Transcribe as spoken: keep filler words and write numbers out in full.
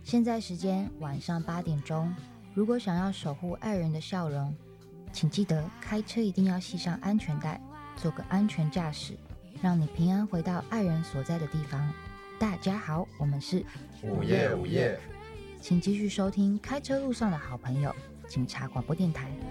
现在时间晚上八点钟，如果想要守护爱人的笑容，请记得开车一定要系上安全带，做个安全驾驶，让你平安回到爱人所在的地方。大家好，我们是午夜午夜， 请继续收听开车路上的好朋友警察广播电台。